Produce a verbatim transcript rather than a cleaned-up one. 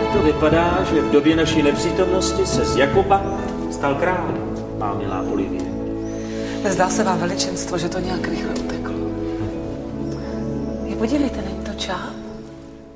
to vypadá, že v době naší nepřítomnosti se z Jakoba stal král, má milá Olivie. Zdá se vám, veličenstvo, že to nějak rychle uteklo. Je, podívejte, není to čas?